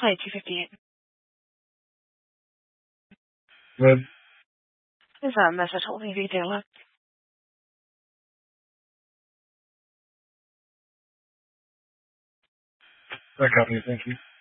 Hi, 258. Good. There's a message holding retailer. That copy, thank you.